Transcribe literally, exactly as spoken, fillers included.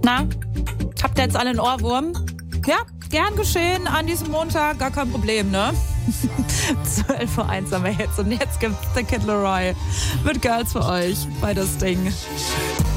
Na, habt ihr jetzt alle einen Ohrwurm? Ja, gern geschehen an diesem Montag, gar kein Problem, ne? zwölf Uhr eins haben wir jetzt und jetzt gibt's The Kid Laroi mit Girls für euch bei das Ding.